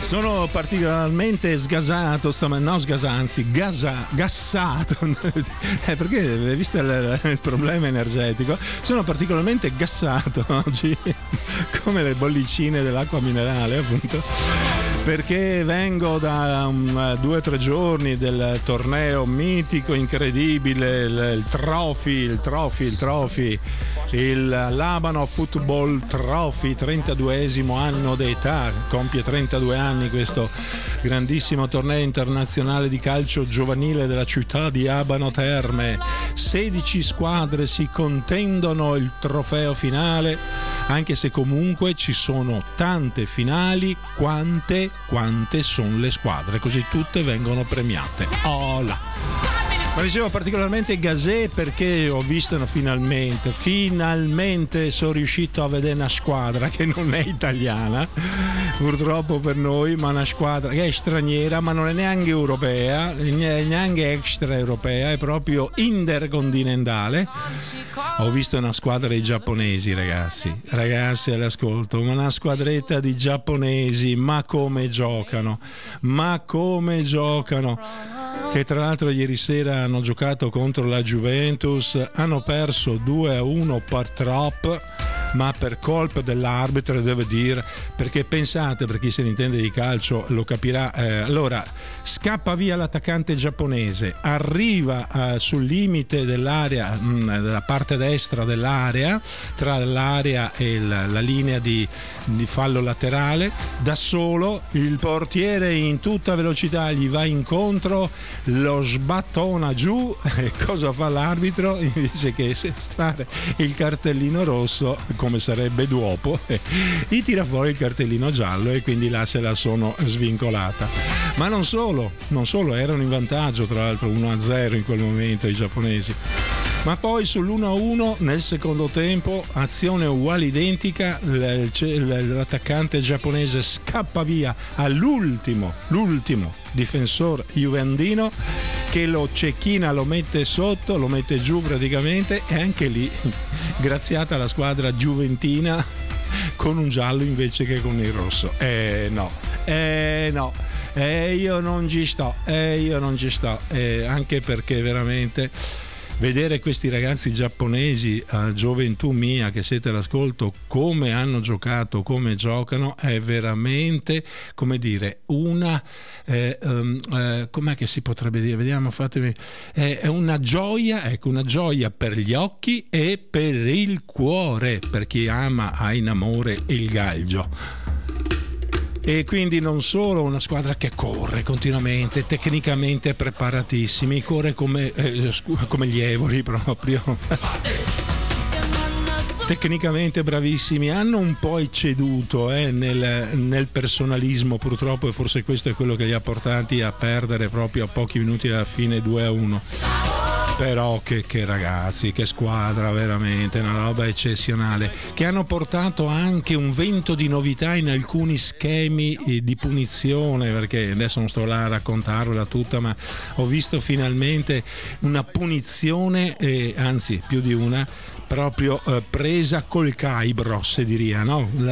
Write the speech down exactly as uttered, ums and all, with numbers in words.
Sono particolarmente sgasato stamattina, no sgasato, anzi gasa, gassato, eh, perché visto il, il problema energetico, sono particolarmente gassato oggi, come le bollicine dell'acqua minerale appunto, perché vengo da um, due o tre giorni del torneo mitico, incredibile, il, il Trophy, il Trophy, il Trophy, il Labano Football Trophy, trentaduesimo anno d'età, compie trentadue anni questo grandissimo torneo internazionale di calcio giovanile della città di Abano Terme. sedici squadre si contendono il trofeo finale, anche se comunque ci sono tante finali quante quante sono le squadre, così tutte vengono premiate. Oh là. Ma dicevo particolarmente gasé perché ho visto no, finalmente, finalmente sono riuscito a vedere una squadra che non è italiana, purtroppo per noi, ma una squadra che è straniera, ma non è neanche europea, neanche extraeuropea, è proprio intercontinentale. Ho visto una squadra di giapponesi, ragazzi, ragazzi all'ascolto, una squadretta di giapponesi, ma come giocano, ma come giocano, che tra l'altro ieri sera hanno giocato contro la Juventus, hanno perso due a uno purtroppo, ma per colpa dell'arbitro, devo dire, perché pensate, per chi se ne intende di calcio lo capirà, eh, allora scappa via l'attaccante giapponese, arriva eh, sul limite dell'area, mh, della parte destra dell'area, tra l'area e il, la linea di, di fallo laterale, da solo, il portiere in tutta velocità gli va incontro, lo sbattona giù, e cosa fa l'arbitro? Invece che estrarre il cartellino rosso, come sarebbe dopo, gli tira fuori il cartellino giallo e quindi là se la sono svincolata. Ma non solo, non solo, erano in vantaggio tra l'altro uno a zero in quel momento i giapponesi. Ma poi sull'uno a uno nel secondo tempo, azione uguale identica, l'attaccante giapponese scappa via all'ultimo, l'ultimo difensore juventino che lo cecchina, lo mette sotto, lo mette giù praticamente, e anche lì graziata la squadra juventina con un giallo invece che con il rosso. Eh no, eh no, eh io non ci sto, eh io non ci sto, eh, anche perché veramente vedere questi ragazzi giapponesi, a gioventù mia che siete all'ascolto, come hanno giocato, come giocano, è veramente, come dire, una eh, um, eh, com'è che si potrebbe dire, vediamo, fatemi, eh, è una gioia, ecco, una gioia per gli occhi e per il cuore, per chi ama ha in amore il calcio. E quindi non solo una squadra che corre continuamente, tecnicamente preparatissimi, corre come, eh, come gli Evori proprio, tecnicamente bravissimi, hanno un po' ecceduto eh, nel, nel personalismo purtroppo, e forse questo è quello che li ha portati a perdere proprio a pochi minuti alla fine due a uno. Però che, che ragazzi, che squadra, veramente una roba eccezionale, che hanno portato anche un vento di novità in alcuni schemi di punizione, perché adesso non sto là a raccontarvela tutta, ma ho visto finalmente una punizione, eh, anzi più di una, proprio eh, presa col caibro, si diria, no?